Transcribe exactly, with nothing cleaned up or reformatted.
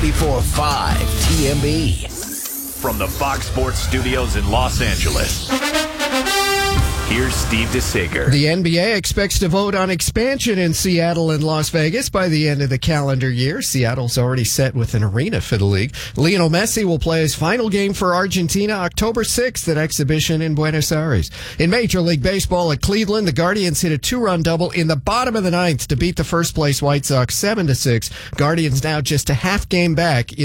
ninety-four point five T M B. From the Fox Sports Studios in Los Angeles, here's Steve DeSager. The N B A expects to vote on expansion in Seattle and Las Vegas by the end of the calendar year. Seattle's already set with an arena for the league. Lionel Messi will play his final game for Argentina October sixth at Exhibition in Buenos Aires. In Major League Baseball at Cleveland, the Guardians hit a two-run double in the bottom of the ninth to beat the first-place White Sox seven to six. Guardians now just a half game back